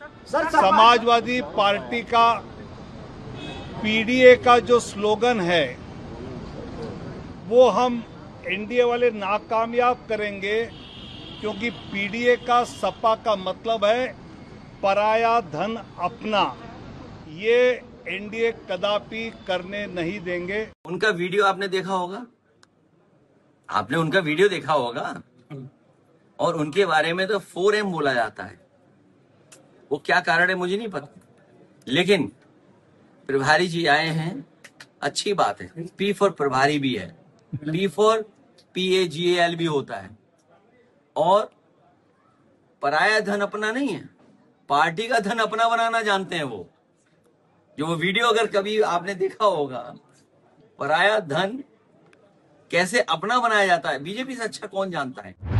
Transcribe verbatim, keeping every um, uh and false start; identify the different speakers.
Speaker 1: Samajwadi party का PDA का जो स्लोगन है वो हम एनडीए वाले नाकामयाब करेंगे, क्योंकि पीडीए का सपा का मतलब है पराया धन अपना। ये एनडीए कदापि करने नहीं देंगे।
Speaker 2: उनका वीडियो आपने देखा होगा, आपने उनका वीडियो देखा होगा, और उनके बारे में तो फोर एम बोला जाता है। वो क्या कारण है मुझे नहीं पता, लेकिन प्रभारी जी आए हैं, अच्छी बात है। पी फॉर प्रभारी भी है, P for P A ji A L भी होता है, और पराया धन अपना नहीं है, पार्टी का धन अपना बनाना जानते हैं वो। जो वो वीडियो अगर कभी आपने देखा होगा, पराया धन कैसे अपना बनाया जाता है, बीजेपी से अच्छा कौन जानता है।